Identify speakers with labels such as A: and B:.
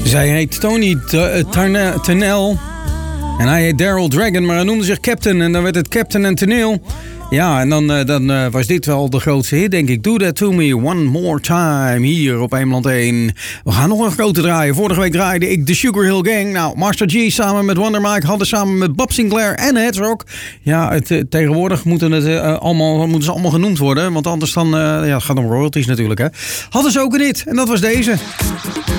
A: Zij heet Tony Tennell. En hij heet Daryl Dragon, maar hij noemde zich Captain. En dan werd het Captain en Toneel. Ja, en dan was dit wel de grootste hit, denk ik. Do That To Me One More Time. Hier op Eemland 1. We gaan nog een grote draaien. Vorige week draaide ik de Sugar Hill Gang. Nou, Master G samen met Wonder Mike hadden samen met Bob Sinclair en Headsrock. Ja, tegenwoordig moeten ze allemaal genoemd worden. Want anders dan, het gaat om royalties natuurlijk, hè. Hadden ze ook een hit. En dat was deze.